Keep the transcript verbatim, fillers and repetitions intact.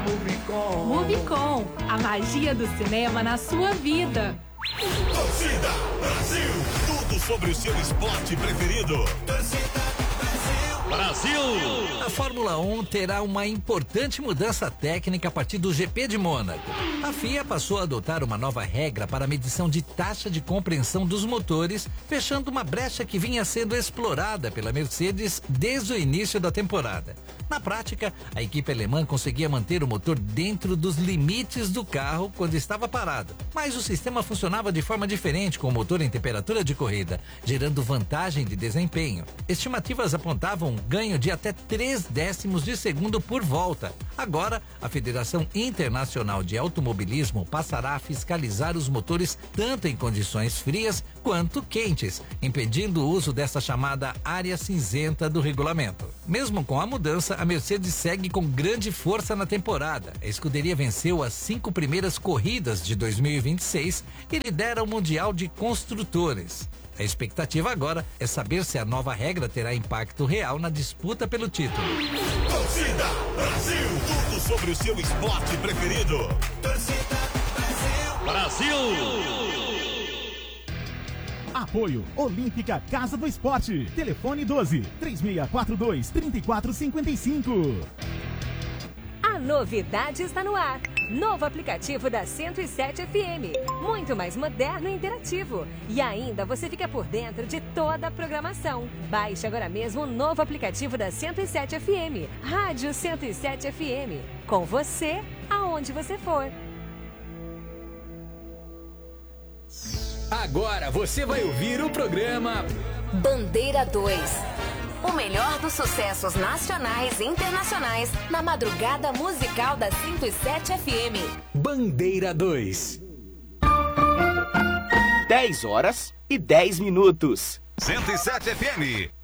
Movicon. Movicon, a magia do cinema na sua vida. Torcida Brasil, tudo sobre o seu esporte preferido. Torcida Brasil! A Fórmula um terá uma importante mudança técnica a partir do G P de Mônaco. A F I A passou a adotar uma nova regra para a medição de taxa de compreensão dos motores, fechando uma brecha que vinha sendo explorada pela Mercedes desde o início da temporada. Na prática, a equipe alemã conseguia manter o motor dentro dos limites do carro quando estava parado, mas o sistema funcionava de forma diferente com o motor em temperatura de corrida, gerando vantagem de desempenho. Estimativas apontavam um ganho de até três décimos de segundo por volta. Agora, a Federação Internacional de Automobilismo passará a fiscalizar os motores tanto em condições frias quanto quentes, impedindo o uso dessa chamada área cinzenta do regulamento. Mesmo com a mudança, a Mercedes segue com grande força na temporada. A escuderia venceu as cinco primeiras corridas de dois mil e vinte e seis e lidera o Mundial de Construtores. A expectativa agora é saber se a nova regra terá impacto real na disputa pelo título. Torcida Brasil, tudo sobre o seu esporte preferido. Torcida Brasil. Brasil! Apoio Olímpica Casa do Esporte. Telefone doze, três seis quatro dois, três quatro cinco cinco. A novidade está no ar. Novo aplicativo da cento e sete F M. Muito mais moderno e interativo. E ainda você fica por dentro de toda a programação. Baixe agora mesmo o novo aplicativo da cento e sete F M. Rádio cento e sete F M. Com você, aonde você for. Agora você vai ouvir o programa Bandeira dois. O melhor dos sucessos nacionais e internacionais na madrugada musical da cento e sete F M. Bandeira dois. dez horas e dez minutos. cento e sete F M.